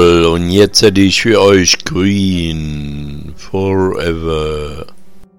Und jetzt hätte ich für euch Green Forever.